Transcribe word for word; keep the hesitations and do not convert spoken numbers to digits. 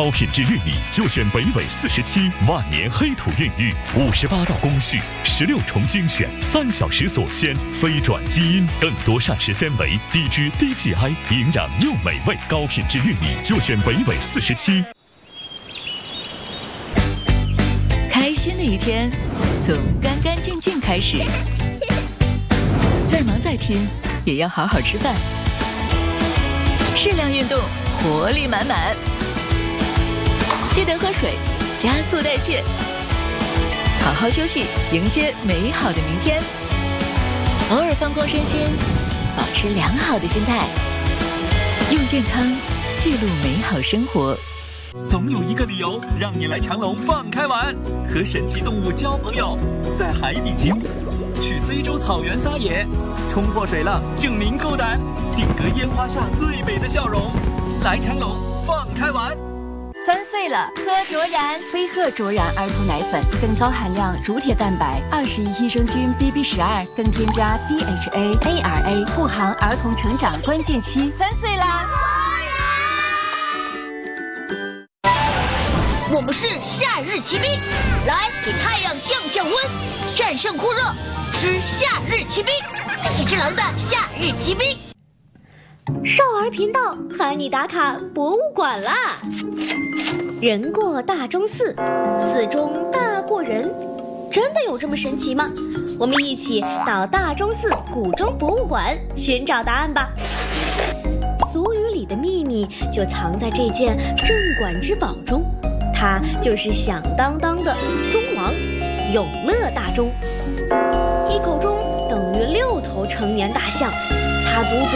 高品质玉米就选北纬四十七万年黑土孕育，五十八道工序，十六重精选，三小时锁鲜，非转基因，更多膳食纤维，低脂低 G I， 营养又美味。高品质玉米就选北纬四十七。 开心的一天，从干干净净开始。再忙再拼，也要好好吃饭。适量运动，活力满满。记得喝水，加速代谢。好好休息，迎接美好的明天。偶尔放空身心，保持良好的心态。用健康记录美好生活。 总有一个理由让你来长隆放开玩，和神奇动物交朋友，在海底起舞，去非洲草原撒野，冲破水浪证明够胆，定格烟花下最美的笑容。来长隆放开玩。 三岁了，喝卓然飞鹤卓然儿童奶粉，更高含量乳铁蛋白，二十亿益生菌 B B 十二，更添加 D H A A R A， 护航儿童成长关键期。三岁啦！ 我们是夏日骑兵，来给太阳降降温，战胜酷热，吃夏日骑兵，喜之郎的夏日骑兵。 少儿频道喊你打卡博物馆啦！人过大钟寺，寺中大过人，真的有这么神奇吗？我们一起到大钟寺古钟博物馆寻找答案吧。俗语里的秘密就藏在这件镇馆之宝中，它就是响当当的钟王永乐大钟。一口钟等于六头成年大象，它足足